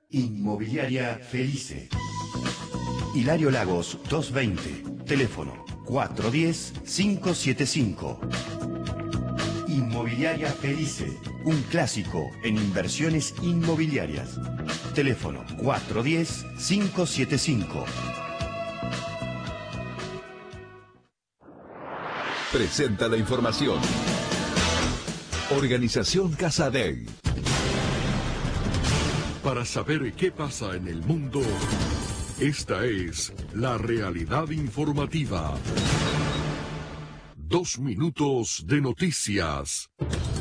Inmobiliaria Felice. Hilario Lagos 220. Teléfono 410-575. Inmobiliaria Felice. Un clásico en inversiones inmobiliarias. Teléfono 410-575. Presenta la información. Organización Casadei. Para saber qué pasa en el mundo, esta es la realidad informativa. 2 minutos de noticias.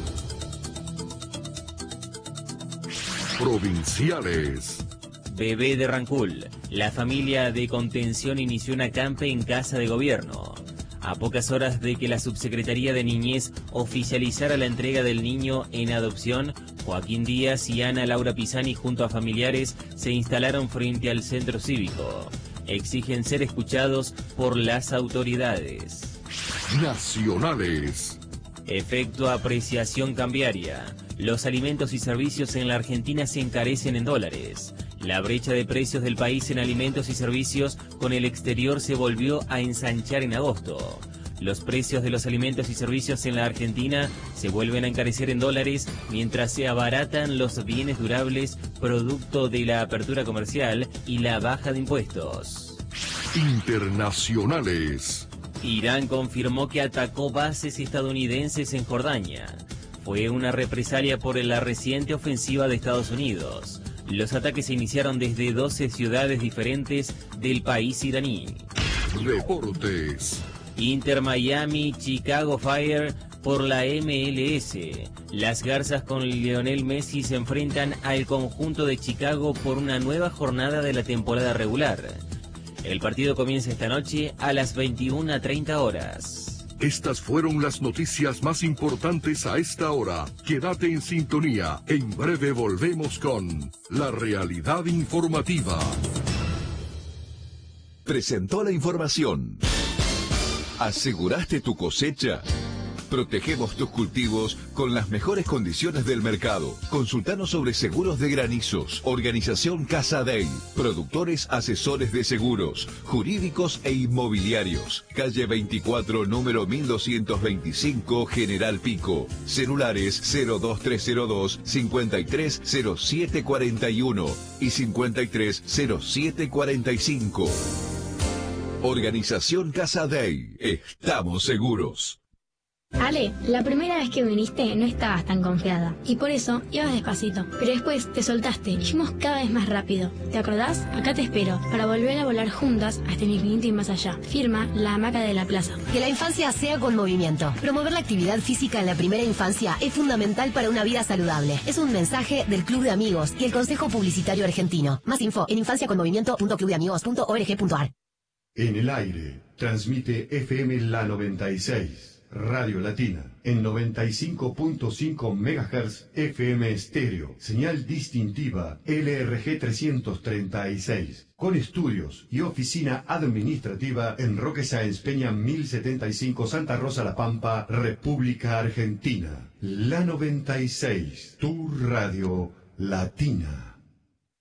Provinciales. Bebé de Rancul. La familia de contención inició un acampe en casa de gobierno. A pocas horas de que la Subsecretaría de Niñez oficializara la entrega del niño en adopción, Joaquín Díaz y Ana Laura Pisani junto a familiares se instalaron frente al centro cívico. Exigen ser escuchados por las autoridades. Nacionales. Efecto apreciación cambiaria. Los alimentos y servicios en la Argentina se encarecen en dólares. La brecha de precios del país en alimentos y servicios con el exterior se volvió a ensanchar en agosto. Los precios de los alimentos y servicios en la Argentina se vuelven a encarecer en dólares mientras se abaratan los bienes durables producto de la apertura comercial y la baja de impuestos. Internacionales. Irán confirmó que atacó bases estadounidenses en Jordania. Fue una represalia por la reciente ofensiva de Estados Unidos. Los ataques se iniciaron desde 12 ciudades diferentes del país iraní. Deportes. Inter Miami, Chicago Fire por la MLS. Las Garzas con Lionel Messi se enfrentan al conjunto de Chicago por una nueva jornada de la temporada regular. El partido comienza esta noche a las 21:30 horas. Estas fueron las noticias más importantes a esta hora. Quédate en sintonía. En breve volvemos con la realidad informativa. Presentó la información. ¿Aseguraste tu cosecha? Protegemos tus cultivos con las mejores condiciones del mercado. Consultanos sobre seguros de granizos. Organización Casadei. Productores asesores de seguros, jurídicos e inmobiliarios. Calle 24, número 1225, General Pico. Celulares 02302 530741 y 530745. Organización Casadei. Estamos seguros. Ale, la primera vez que viniste no estabas tan confiada y por eso ibas despacito, pero después te soltaste y fuimos cada vez más rápido. ¿Te acordás? Acá te espero para volver a volar juntas hasta el infinito y más allá. Firma La Hamaca de la Plaza. Que la infancia sea con movimiento. Promover la actividad física en la primera infancia es fundamental para una vida saludable. Es un mensaje del Club de Amigos y el Consejo Publicitario Argentino. Más info en infanciaconmovimiento.clubdeamigos.org.ar. En el aire, transmite FM La 96. Radio Latina, en 95.5 MHz FM estéreo, señal distintiva LRG 336, con estudios y oficina administrativa en Roque Sáenz Peña 1075 Santa Rosa La Pampa, República Argentina. La 96, tu radio latina.